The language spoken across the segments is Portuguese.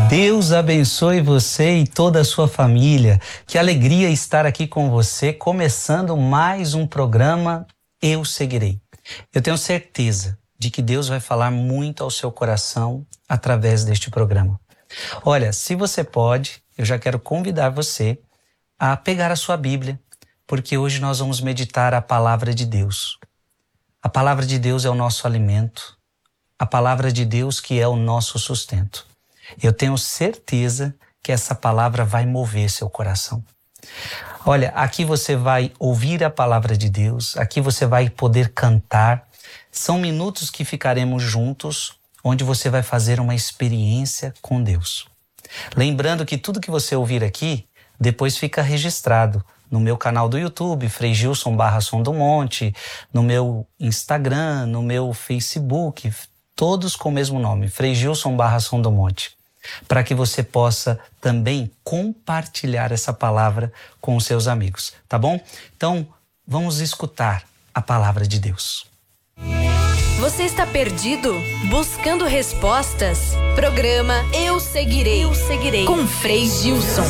Deus abençoe você e toda a sua família. Que alegria estar aqui com você, começando mais um programa Eu Seguirei. Eu tenho certeza de que Deus vai falar muito ao seu coração através deste programa. Olha, se você pode, eu já quero convidar você a pegar a sua Bíblia, porque hoje nós vamos meditar a palavra de Deus. A palavra de Deus é o nosso alimento, a palavra de Deus que é o nosso sustento. Eu tenho certeza que essa palavra vai mover seu coração. Olha, aqui você vai ouvir a palavra de Deus, aqui você vai poder cantar. São minutos que ficaremos juntos, onde você vai fazer uma experiência com Deus. Lembrando que tudo que você ouvir aqui, depois fica registrado no meu canal do YouTube, Frei Gilson /Som do Monte, no meu Instagram, no meu Facebook, todos com o mesmo nome, Frei Gilson /Som do Monte, para que você possa também compartilhar essa palavra com os seus amigos, tá bom? Então, vamos escutar a palavra de Deus. Você está perdido? Buscando respostas? Programa Eu Seguirei. Eu Seguirei. Com Frei Gilson.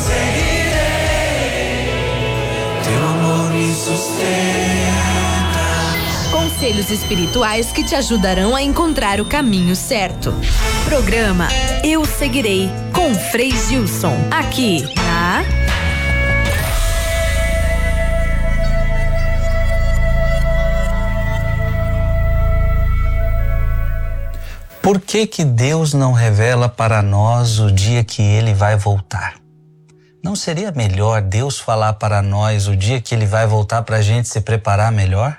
Teu amor me sustenta. Conselhos espirituais que te ajudarão a encontrar o caminho certo. Programa Eu Seguirei, com Frei Gilson. Aqui na... Por que Deus não revela para nós o dia que Ele vai voltar? Não seria melhor Deus falar para nós o dia que Ele vai voltar para a gente se preparar melhor?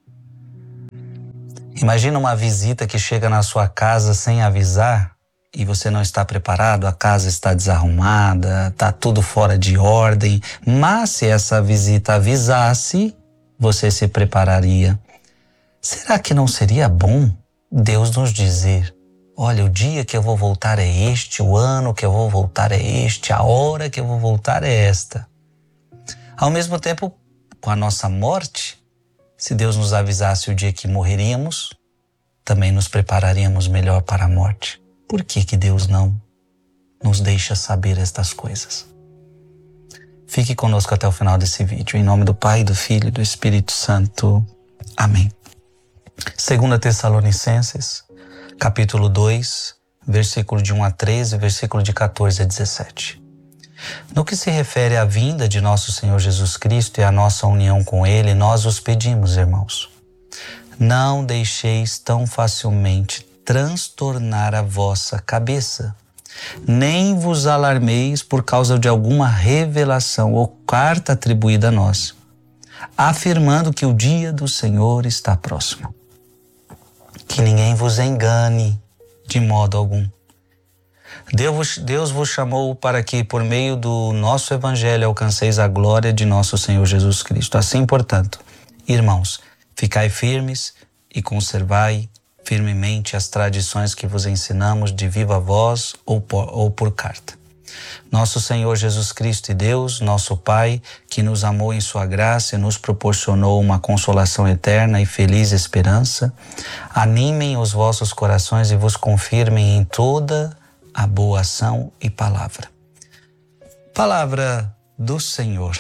Imagina uma visita que chega na sua casa sem avisar e você não está preparado, a casa está desarrumada, está tudo fora de ordem. Mas se essa visita avisasse, você se prepararia. Será que não seria bom Deus nos dizer: olha, o dia que eu vou voltar é este, o ano que eu vou voltar é este, a hora que eu vou voltar é esta? Ao mesmo tempo, com a nossa morte, se Deus nos avisasse o dia que morreríamos, também nos prepararíamos melhor para a morte. Por que Deus não nos deixa saber estas coisas? Fique conosco até o final desse vídeo. Em nome do Pai, do Filho e do Espírito Santo. Amém. 2 Tessalonicenses, capítulo 2, versículo de 1 a 13, versículo de 14 a 17. No que se refere à vinda de nosso Senhor Jesus Cristo e à nossa união com Ele, nós os pedimos, irmãos, não deixeis tão facilmente transtornar a vossa cabeça, nem vos alarmeis por causa de alguma revelação ou carta atribuída a nós, afirmando que o dia do Senhor está próximo. Que ninguém vos engane de modo algum. Deus vos chamou para que, por meio do nosso Evangelho, alcanceis a glória de nosso Senhor Jesus Cristo. Assim, portanto, irmãos, ficai firmes e conservai firmemente as tradições que vos ensinamos de viva voz ou por carta. Nosso Senhor Jesus Cristo e Deus, nosso Pai, que nos amou em sua graça e nos proporcionou uma consolação eterna e feliz esperança, animem os vossos corações e vos confirmem em toda a boa ação e palavra. Palavra do Senhor.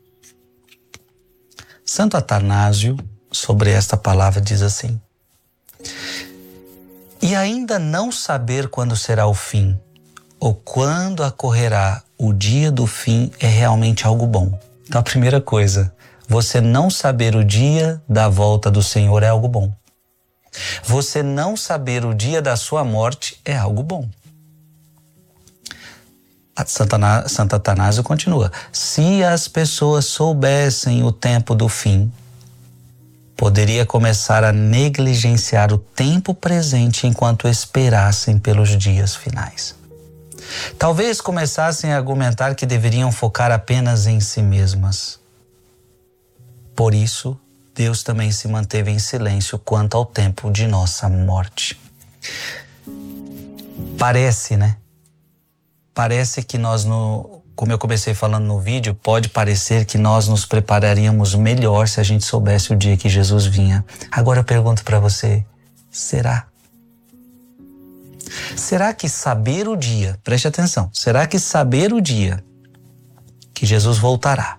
Santo Atanásio, sobre esta palavra, diz assim: e ainda não saber quando será o fim, ou quando ocorrerá o dia do fim, é realmente algo bom. Então, a primeira coisa, você não saber o dia da volta do Senhor é algo bom. Você não saber o dia da sua morte é algo bom. Santo Atanásio continua: se as pessoas soubessem o tempo do fim, poderia começar a negligenciar o tempo presente enquanto esperassem pelos dias finais. Talvez começassem a argumentar que deveriam focar apenas em si mesmas. Por isso, Deus também se manteve em silêncio quanto ao tempo de nossa morte. Parece, né? Parece que nós, como eu comecei falando no vídeo, pode parecer que nós nos prepararíamos melhor se a gente soubesse o dia que Jesus vinha. Agora eu pergunto para você, será? Será que saber o dia, preste atenção, será que saber o dia que Jesus voltará,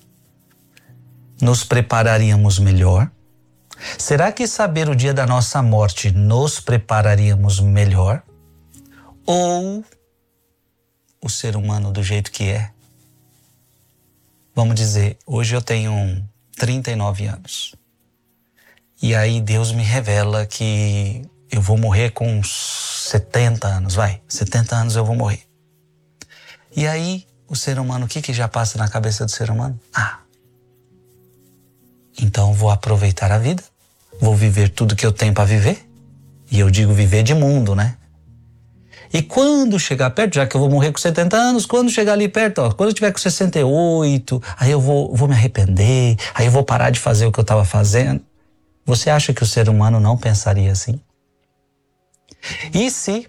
nos prepararíamos melhor? Será que saber o dia da nossa morte nos prepararíamos melhor? Ou o ser humano do jeito que é? Vamos dizer, hoje eu tenho 39 anos. E aí Deus me revela que eu vou morrer com uns 70 anos, 70 anos eu vou morrer. E aí o ser humano, o que já passa na cabeça do ser humano? Então vou aproveitar a vida, vou viver tudo que eu tenho para viver. E eu digo viver de mundo, né? E quando chegar perto, já que eu vou morrer com 70 anos, quando chegar ali perto, quando eu tiver com 68, aí eu vou me arrepender, aí eu vou parar de fazer o que eu estava fazendo. Você acha que o ser humano não pensaria assim? E se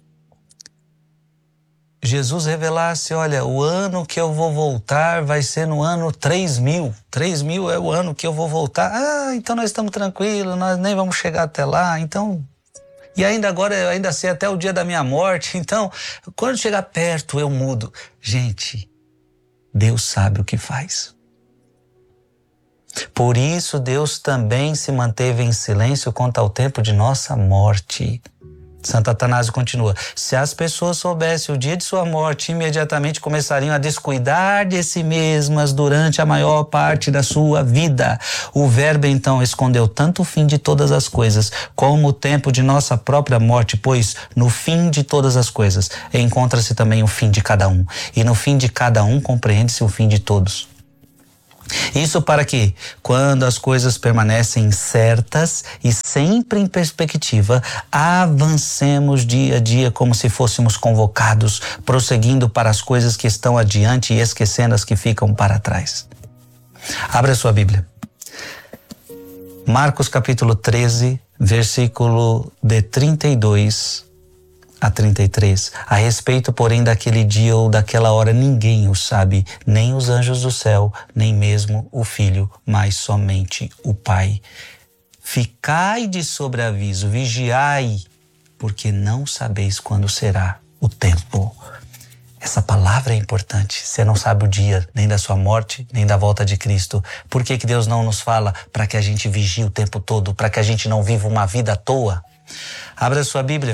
Jesus revelasse, olha, o ano que eu vou voltar vai ser no ano 3000. 3000 é o ano que eu vou voltar. Então nós estamos tranquilos, nós nem vamos chegar até lá, então... E agora eu ainda sei até o dia da minha morte, então quando chegar perto eu mudo. Gente, Deus sabe o que faz. Por isso Deus também se manteve em silêncio quanto ao tempo de nossa morte. Santo Atanásio continua: se as pessoas soubessem o dia de sua morte, imediatamente começariam a descuidar de si mesmas durante a maior parte da sua vida. O Verbo então escondeu tanto o fim de todas as coisas como o tempo de nossa própria morte, pois no fim de todas as coisas encontra-se também o fim de cada um, e no fim de cada um compreende-se o fim de todos. Isso para que, quando as coisas permanecem certas e sempre em perspectiva, avancemos dia a dia como se fôssemos convocados, prosseguindo para as coisas que estão adiante e esquecendo as que ficam para trás. Abra sua Bíblia. Marcos capítulo 13, versículo de 32 a 33. A respeito, porém, daquele dia ou daquela hora, ninguém o sabe, nem os anjos do céu, nem mesmo o Filho, mas somente o Pai. Ficai de sobreaviso, vigiai, porque não sabeis quando será o tempo. Essa palavra é importante. Você não sabe o dia, nem da sua morte, nem da volta de Cristo. Por que Deus não nos fala? Para que a gente vigie o tempo todo, para que a gente não viva uma vida à toa. Abra sua Bíblia.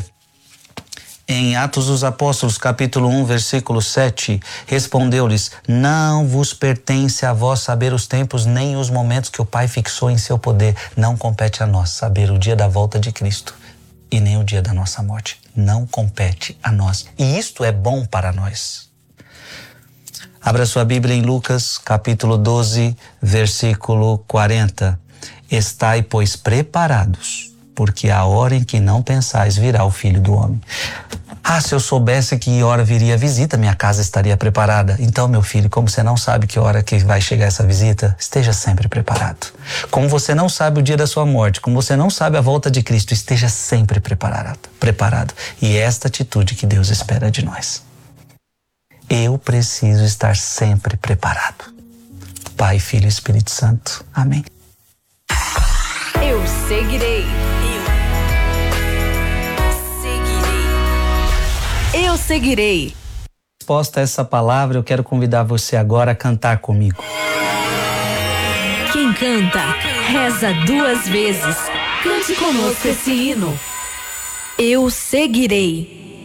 Em Atos dos Apóstolos, capítulo 1, versículo 7, respondeu-lhes: não vos pertence a vós saber os tempos nem os momentos que o Pai fixou em seu poder. Não compete a nós saber o dia da volta de Cristo e nem o dia da nossa morte. Não compete a nós. E isto é bom para nós. Abra sua Bíblia em Lucas, capítulo 12, versículo 40. Estai, pois, preparados, porque a hora em que não pensais virá o Filho do Homem. Se eu soubesse que hora viria a visita, minha casa estaria preparada. Então, meu filho, como você não sabe que hora que vai chegar essa visita, esteja sempre preparado. Como você não sabe o dia da sua morte, como você não sabe a volta de Cristo, esteja sempre preparado. E é esta atitude que Deus espera de nós. Eu preciso estar sempre preparado. Pai, Filho e Espírito Santo. Amém. Eu seguirei. Eu seguirei. Resposta a essa palavra, eu quero convidar você agora a cantar comigo. Quem canta, reza 2 vezes. Cante conosco esse hino. Eu seguirei.